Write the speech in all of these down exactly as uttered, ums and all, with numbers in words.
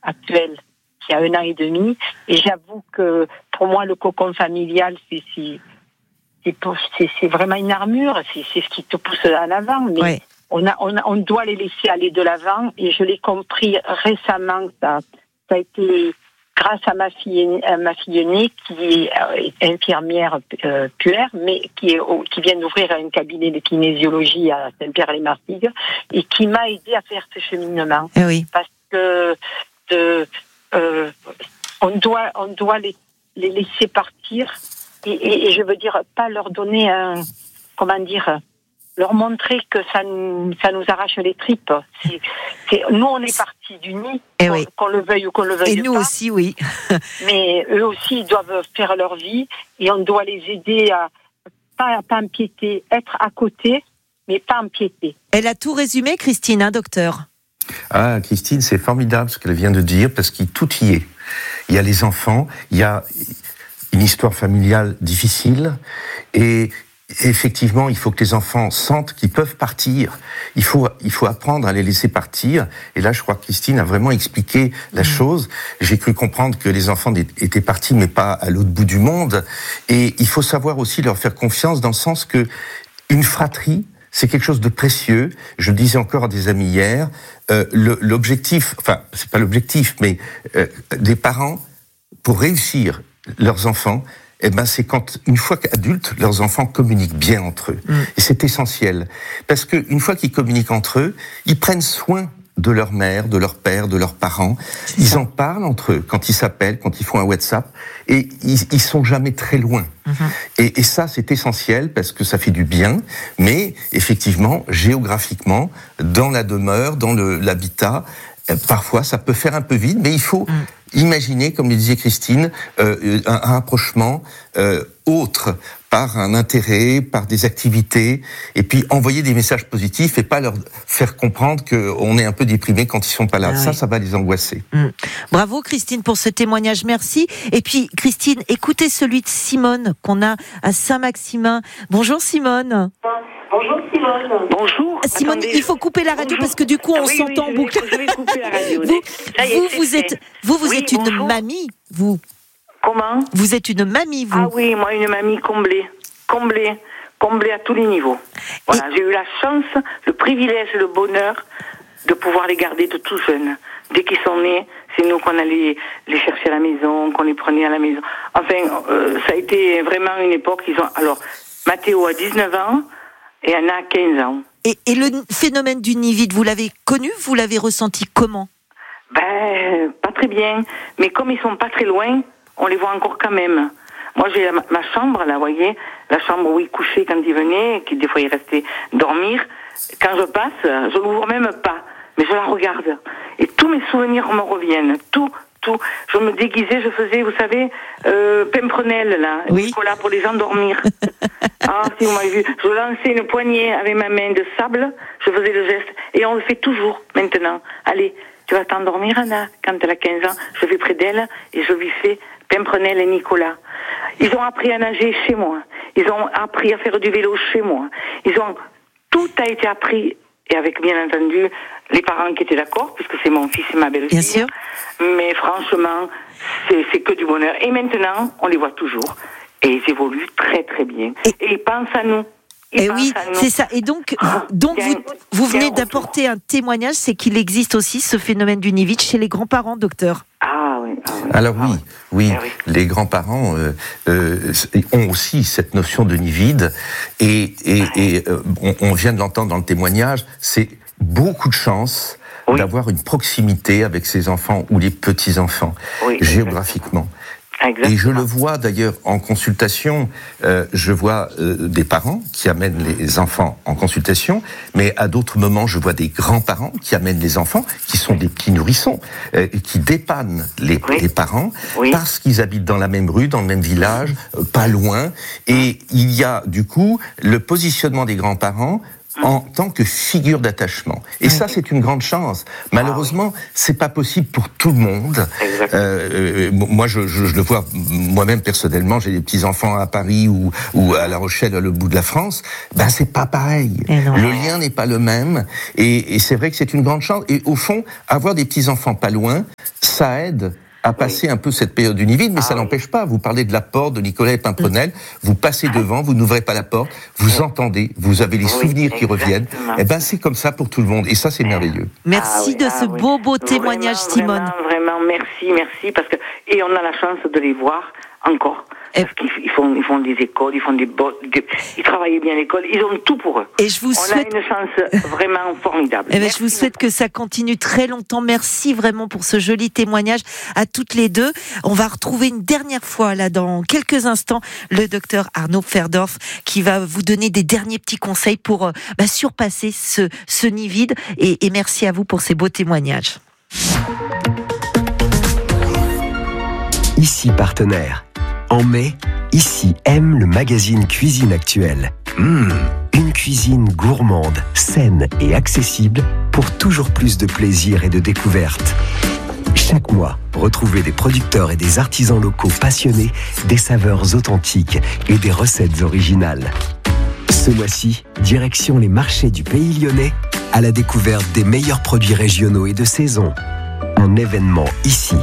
actuel qui a un an et demi. Et j'avoue que pour moi, le cocon familial, c'est, c'est, c'est, c'est, c'est vraiment une armure, c'est, c'est ce qui te pousse en avant. Mais ouais. on, a, on, a, on doit les laisser aller de l'avant. Et je l'ai compris récemment, ça, ça a été grâce à ma fille, à ma fille aînée, qui est infirmière euh, puère, mais qui, est, qui vient d'ouvrir un cabinet de kinésiologie à Saint-Pierre-les-Martigues, et qui m'a aidé à faire ce cheminement. Eh oui. Parce que de, euh, on doit, on doit les, les laisser partir, et, et, et je veux dire, pas leur donner un, comment dire, leur montrer que ça nous, ça nous arrache les tripes. C'est, c'est, nous, on est partis du nid, eh qu'on, oui. qu'on le veuille ou qu'on le veuille et pas. Et nous aussi, oui. Mais eux aussi, ils doivent faire leur vie, et on doit les aider à pas, pas empiéter, être à côté, mais pas empiéter. Elle a tout résumé, Christine, hein, docteur? Ah, Christine, c'est formidable ce qu'elle vient de dire, parce qu'il tout y est. Il y a les enfants, il y a une histoire familiale difficile, et effectivement, il faut que les enfants sentent qu'ils peuvent partir. Il faut, il faut apprendre à les laisser partir. Et là, je crois que Christine a vraiment expliqué la mmh. chose. J'ai cru comprendre que les enfants étaient partis, mais pas à l'autre bout du monde. Et il faut savoir aussi leur faire confiance dans le sens que une fratrie, c'est quelque chose de précieux. Je le disais encore à des amis hier, euh, le, l'objectif, enfin, c'est pas l'objectif, mais euh, des parents, pour réussir leurs enfants, eh ben, c'est quand, une fois qu'adultes, leurs enfants communiquent bien entre eux. Mmh. Et c'est essentiel. Parce que, une fois qu'ils communiquent entre eux, ils prennent soin de leur mère, de leur père, de leurs parents. C'est ils ça. En parlent entre eux, quand ils s'appellent, quand ils font un WhatsApp. Et ils, ils sont jamais très loin. Mmh. Et, et ça, c'est essentiel parce que ça fait du bien. Mais, effectivement, géographiquement, dans la demeure, dans le, l'habitat, parfois, ça peut faire un peu vide, mais il faut mmh. imaginer, comme le disait Christine, euh, un, un rapprochement euh, autre, par un intérêt, par des activités, et puis envoyer des messages positifs et pas leur faire comprendre qu'on est un peu déprimé quand ils sont pas là. Ah ça, oui. ça va les angoisser. Mmh. Bravo Christine pour ce témoignage, merci. Et puis Christine, écoutez celui de Simone qu'on a à Saint-Maximin. Bonjour Simone. Bonjour Simone. Bonjour. Simone, Attendez, il faut couper la radio bonjour. Parce que du coup on ah, oui, s'entend oui, en boucle. Je vais couper la radio. vous, Ça y est, vous, c'est vous fait. êtes, vous, vous oui, êtes une bonjour. mamie, vous. Comment ? Vous êtes une mamie, vous. Ah oui, moi une mamie comblée, comblée, comblée à tous les niveaux. Voilà, et... j'ai eu la chance, le privilège et le bonheur de pouvoir les garder de tout jeunes. Dès qu'ils sont nés, c'est nous qu'on allait les chercher à la maison, qu'on les prenait à la maison. Enfin, euh, ça a été vraiment une époque. Ils ont alors Mathéo a dix-neuf ans et Anna a quinze ans. Et, et le phénomène du nid vide, vous l'avez connu, vous l'avez ressenti comment ? Ben, pas très bien. Mais comme ils sont pas très loin, on les voit encore quand même. Moi, j'ai ma, ma chambre, là, vous voyez, la chambre où ils couchaient quand ils venaient, qui des fois ils restaient dormir. Quand je passe, je l'ouvre même pas, mais je la regarde. Et tous mes souvenirs me reviennent, tout, tout. Je me déguisais, je faisais, vous savez, euh, Pimprenel, là, oui. Nicolas, pour les endormir. Ah, si vous m'avez vu, je lançais une poignée avec ma main de sable, je faisais le geste, et on le fait toujours, maintenant. Allez, tu vas t'endormir, Anna, quand elle a quinze ans, je vais près d'elle, et je lui fais Pimprenel et Nicolas. Ils ont appris à nager chez moi. Ils ont appris à faire du vélo chez moi. Ils ont, tout a été appris, et avec, bien entendu, les parents qui étaient d'accord, puisque c'est mon fils et ma belle-fille. Bien sûr. Mais franchement, c'est, c'est que du bonheur. Et maintenant, on les voit toujours. Et ils évoluent très très bien. Et, et ils pensent à nous. Ils et oui, à nous. c'est ça. Et donc, ah, donc vous, vous venez retour. d'apporter un témoignage, c'est qu'il existe aussi ce phénomène du nid vide chez les grands-parents, docteur. Ah oui. Ah, oui. Alors oui, ah, oui, ah, oui, les grands-parents euh, euh, ont aussi cette notion de nid vide. Et, et, et euh, on, on vient de l'entendre dans le témoignage, c'est beaucoup de chance oui. d'avoir une proximité avec ses enfants ou les petits-enfants, oui, géographiquement. Exactement. Et je le vois d'ailleurs en consultation, euh, je vois euh, des parents qui amènent les enfants en consultation, mais à d'autres moments je vois des grands-parents qui amènent les enfants, qui sont des petits nourrissons, euh, et qui dépannent les, oui. les parents, oui. parce qu'ils habitent dans la même rue, dans le même village, euh, pas loin, et il y a du coup le positionnement des grands-parents en tant que figure d'attachement. Et oui. ça, c'est une grande chance. Malheureusement, ah oui. c'est pas possible pour tout le monde. Euh, euh, moi, je, je, je le vois moi-même personnellement. J'ai des petits enfants à Paris ou, ou à La Rochelle, à le bout de la France. Ben, c'est pas pareil. Le lien n'est pas le même. Et, et c'est vrai que c'est une grande chance. Et au fond, avoir des petits enfants pas loin, ça aide à passer oui. un peu cette période du Nivide, mais ah, ça oui. n'empêche pas. Vous parlez de la porte de Nicolas Pimprenel, vous passez devant, vous n'ouvrez pas la porte, vous entendez, vous avez les oui, souvenirs qui reviennent. Eh ben c'est comme ça pour tout le monde, et ça c'est merveilleux. Merci ah, oui, de ce ah, beau beau témoignage, vraiment, Simone. Vraiment, vraiment, merci, merci, parce que et on a la chance de les voir encore. Parce qu'ils ils font, ils font des écoles, ils font des, des ils travaillent bien à l'école, ils ont tout pour eux. Et je vous On souhaite... a une chance vraiment formidable. Eh ben, je vous souhaite que ça continue très longtemps. Merci vraiment pour ce joli témoignage à toutes les deux. On va retrouver une dernière fois, là, dans quelques instants, le docteur Arnaud Pferdorf, qui va vous donner des derniers petits conseils pour bah, surpasser ce, ce nid vide. Et, et merci à vous pour ces beaux témoignages. Ici partenaire. En mai, Ici aime le magazine Cuisine Actuelle. Mmh, une cuisine gourmande, saine et accessible pour toujours plus de plaisir et de découverte. Chaque mois, retrouvez des producteurs et des artisans locaux passionnés, des saveurs authentiques et des recettes originales. Ce mois-ci, direction les marchés du Pays Lyonnais à la découverte des meilleurs produits régionaux et de saison. Un événement ici.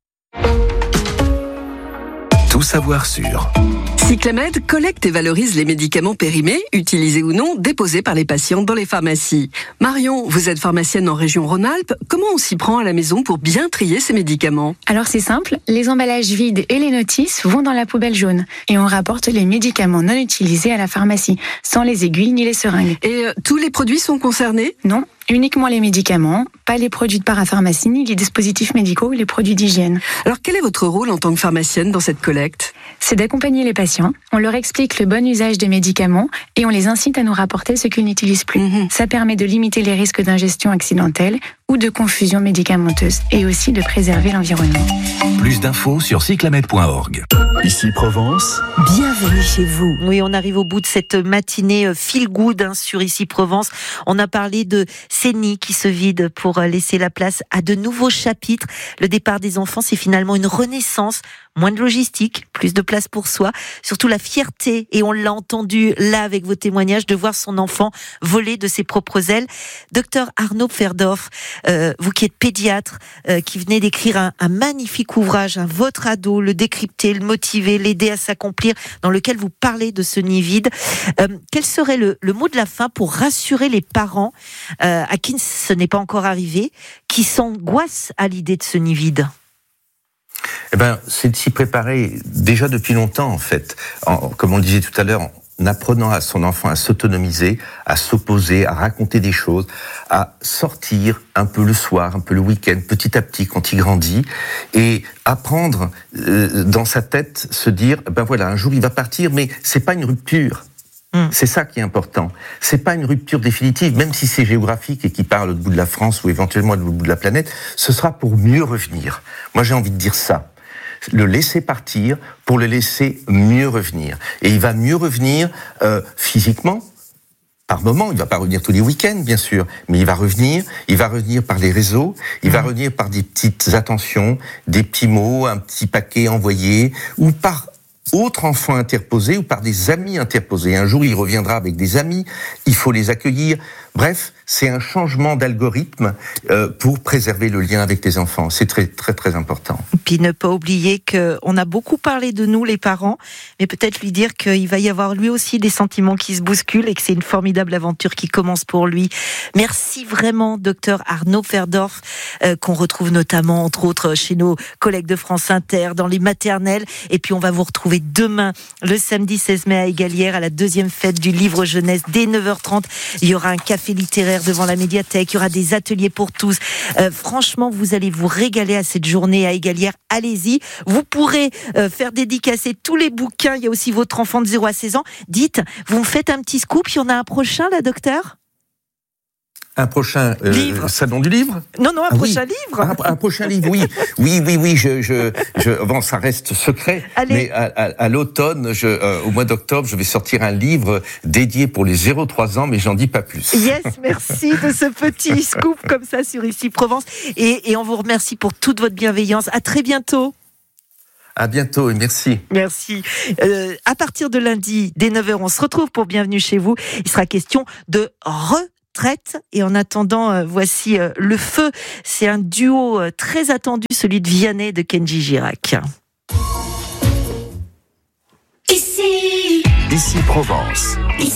Tout savoir sur. Cyclamed collecte et valorise les médicaments périmés, utilisés ou non, déposés par les patients dans les pharmacies. Marion, vous êtes pharmacienne en région Rhône-Alpes. Comment on s'y prend à la maison pour bien trier ces médicaments ? Alors c'est simple, les emballages vides et les notices vont dans la poubelle jaune. Et on rapporte les médicaments non utilisés à la pharmacie, sans les aiguilles ni les seringues. Et euh, tous les produits sont concernés ? Non. Uniquement les médicaments, pas les produits de parapharmacie, ni les dispositifs médicaux ou les produits d'hygiène. Alors quel est votre rôle en tant que pharmacienne dans cette collecte ? C'est d'accompagner les patients, on leur explique le bon usage des médicaments et on les incite à nous rapporter ce qu'ils n'utilisent plus. Mmh. Ça permet de limiter les risques d'ingestion accidentelle ou de confusion médicamenteuse et aussi de préserver l'environnement. Plus d'infos sur cyclamed point org. Ici Provence. Bienvenue chez vous. Oui, on arrive au bout de cette matinée feel good hein, sur Ici Provence. On a parlé de ces nids qui se vident pour laisser la place à de nouveaux chapitres. Le départ des enfants, c'est finalement une renaissance. Moins de logistique, plus de place pour soi, surtout la fierté, et on l'a entendu là avec vos témoignages, de voir son enfant voler de ses propres ailes. Docteur Arnaud Pferdorf, euh, vous qui êtes pédiatre, euh, qui venez d'écrire un, un magnifique ouvrage, hein, votre ado, le décrypter, le motiver, l'aider à s'accomplir, dans lequel vous parlez de ce nid vide. Euh, quel serait le, le mot de la fin pour rassurer les parents euh, à qui ce n'est pas encore arrivé, qui s'angoissent à l'idée de ce nid vide ? Eh ben, c'est de s'y préparer déjà depuis longtemps, en fait. En, comme on le disait tout à l'heure, en apprenant à son enfant à s'autonomiser, à s'opposer, à raconter des choses, à sortir un peu le soir, un peu le week-end, petit à petit, quand il grandit, et apprendre euh, dans sa tête, se dire, ben voilà, un jour il va partir, mais c'est pas une rupture. C'est ça qui est important. C'est pas une rupture définitive, même si c'est géographique et qu'il part à l'autre bout de la France ou éventuellement à l'autre bout de la planète, ce sera pour mieux revenir. Moi, j'ai envie de dire ça. Le laisser partir pour le laisser mieux revenir. Et il va mieux revenir euh, physiquement. Par moment, il va pas revenir tous les week-ends, bien sûr, mais il va revenir, il va revenir par les réseaux, il va revenir par des petites attentions, des petits mots, un petit paquet envoyé, ou par autre enfant interposé ou par des amis interposés. Un jour, il reviendra avec des amis, il faut les accueillir. Bref, c'est un changement d'algorithme euh, pour préserver le lien avec tes enfants. C'est très, très, très important. Puis ne pas oublier qu'on a beaucoup parlé de nous, les parents, mais peut-être lui dire qu'il va y avoir lui aussi des sentiments qui se bousculent et que c'est une formidable aventure qui commence pour lui. Merci vraiment, docteur Arnaud Pferdorf, euh, qu'on retrouve notamment, entre autres, chez nos collègues de France Inter, dans les maternelles. Et puis, on va vous retrouver demain, le samedi seize mai à Égalières, à la deuxième fête du livre jeunesse, dès neuf heures trente. Il y aura un café littéraire devant la médiathèque, il y aura des ateliers pour tous. Euh, franchement, vous allez vous régaler à cette journée à Égalières. Allez-y. Vous pourrez euh, faire dédicacer tous les bouquins. Il y a aussi votre enfant de zéro à seize ans. Dites, vous me faites un petit scoop. Il y en a un prochain, là, docteur ? Un prochain euh, livre. Salon du livre ? Non, non, un ah, prochain oui. livre. Un, un prochain livre, oui. Oui, oui, oui, je, je, je, bon, ça reste secret. Allez. Mais à, à, à l'automne, je, euh, au mois d'octobre, je vais sortir un livre dédié pour les zéro trois ans, mais j'en dis pas plus. Yes, merci de ce petit scoop comme ça sur Ici Provence. Et, et on vous remercie pour toute votre bienveillance. À très bientôt. À bientôt et merci. Merci. Euh, à partir de lundi, dès neuf heures, on se retrouve pour Bienvenue chez vous. Il sera question de retraite. Et en attendant, euh, voici euh, Le Feu. C'est un duo euh, très attendu, celui celui de Vianney de Kenji Girac. Ici Provence.